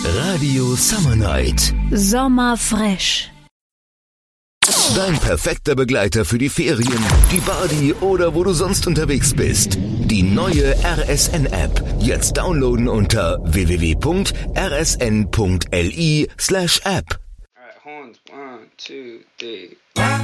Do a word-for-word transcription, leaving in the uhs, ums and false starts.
Radio Summer Night. Sommerfresh. Dein perfekter Begleiter für die Ferien, die Party oder wo du sonst unterwegs bist. Die neue R S N-App. Jetzt downloaden unter w w w punkt r s n punkt l i slash app. Alright, horns, one, two, three.